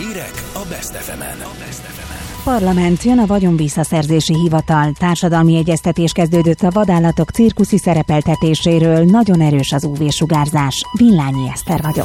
Hírek a Best FM-en. Parlament, jön a vagyonvisszaszerzési hivatal. Társadalmi egyeztetés kezdődött a vadállatok cirkuszi szerepeltetéséről. Nagyon erős az UV-sugárzás. Villányi Eszter vagyok.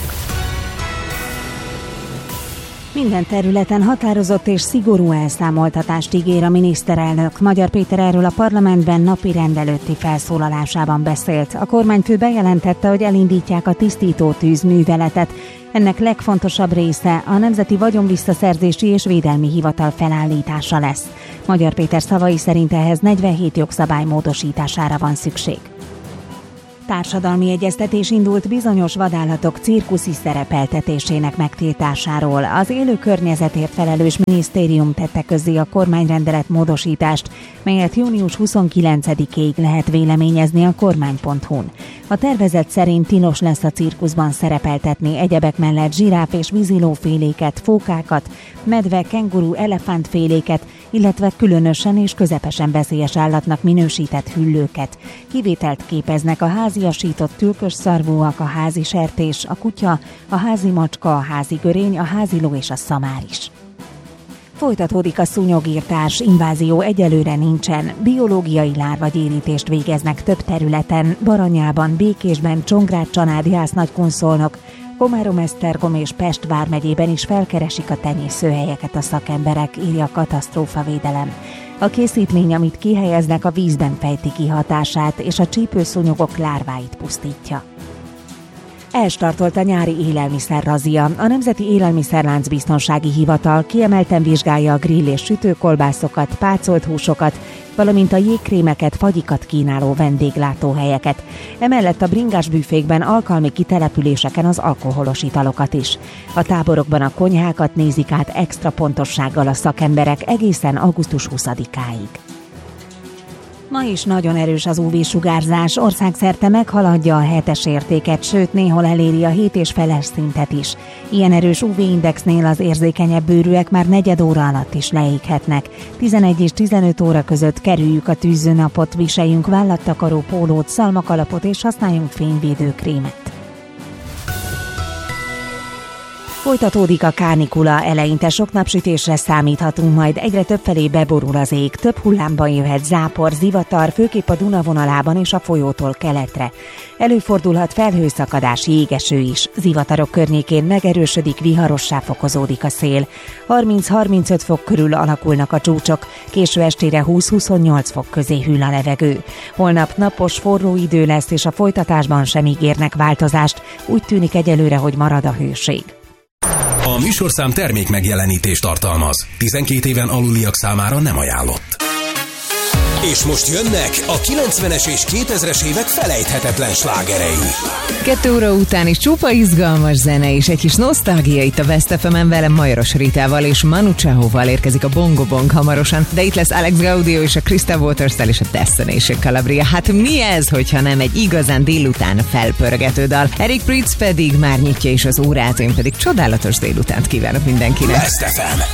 Minden területen határozott és szigorú elszámoltatást ígér a miniszterelnök. Magyar Péter erről a parlamentben napirend előtti felszólalásában beszélt. A kormányfő bejelentette, hogy elindítják a tisztító tűzműveletet. Ennek legfontosabb része a Nemzeti Vagyonvisszaszerzési és Védelmi Hivatal felállítása lesz. Magyar Péter szavai szerint ehhez 47 jogszabály módosítására van szükség. Társadalmi egyeztetés indult bizonyos vadállatok cirkuszi szerepeltetésének megtiltásáról. Az élő környezetért felelős minisztérium tette közzé a kormányrendelet módosítást, melyet június 29-ig lehet véleményezni a kormány.hu-n. A tervezet szerint tilos lesz a cirkuszban szerepeltetni egyebek mellett zsiráf és vízilóféléket, fókákat, medve, kenguru, elefántféléket, illetve különösen és közepesen veszélyes állatnak minősített hüllőket. Kivételt képeznek a háziasított tülkösszarvúak, a házi sertés, a kutya, a házi macska, a házi görény, a háziló és a szamár is. Folytatódik a szúnyogírtás, invázió egyelőre nincsen. Biológiai lárvagyérítést végeznek több területen, Baranyában, Békésben, Csongrád-Csanád, Jász-Nagykunszolnok, Komárom-Esztergom és Pest vármegyében is felkeresik a tenyészőhelyeket a szakemberek, írja a Katasztrófavédelem. A készítmény, amit kihelyeznek, a vízben fejti ki hatását, és a csípőszúnyogok lárváit pusztítja. Elstartolt a nyári élelmiszerrazia. A Nemzeti Élelmiszerláncbiztonsági Hivatal kiemelten vizsgálja a grill- és sütőkolbászokat, pácolt húsokat, valamint a jégkrémeket, fagyikat kínáló vendéglátóhelyeket. Emellett a bringás büfékben, alkalmi kitelepüléseken az alkoholos italokat is. A táborokban a konyhákat nézik át extra pontossággal a szakemberek egészen augusztus 20-áig. Ma is nagyon erős az UV-sugárzás, országszerte meghaladja a 7-es értéket, sőt néhol eléri a 7,5-es szintet is. Ilyen erős UV-indexnél az érzékenyebb bőrűek már negyed óra alatt is leéghetnek. 11 és 15 óra között kerüljük a tűzőnapot, viseljünk vállattakaró pólót, szalmakalapot és használjunk fényvédőkrémet. Folytatódik a kánikula, eleinte sok napsütésre számíthatunk, majd egyre többfelé beborul az ég, több hullámban jöhet zápor, zivatar, főképp a Duna vonalában és a folyótól keletre. Előfordulhat felhőszakadás, jégeső is, zivatarok környékén megerősödik, viharossá fokozódik a szél. 30-35 fok körül alakulnak a csúcsok, késő estére 20-28 fok közé hűl a levegő. Holnap napos, forró idő lesz, és a folytatásban sem ígérnek változást, úgy tűnik egyelőre, hogy marad a hőség. A műsorszám termék megjelenítést tartalmaz. 12 éven aluliak számára nem ajánlott. És most jönnek a 90-es és 2000-es évek felejthetetlen slágerei. 2 óra után is csupa izgalmas zene és egy kis nosztalgia itt a Best FM-en, velem Majoros Ritával és Manu Chaóval érkezik a Bongo Bong hamarosan, de itt lesz Alex Gaudio és a Krista Waters-tel és a Destination Calabria. Hát mi ez, hogyha nem egy igazán délután felpörgető dal? Eric Prydz pedig már nyitja is az órát, én pedig csodálatos délutánt kívánok mindenkinek. Best FM.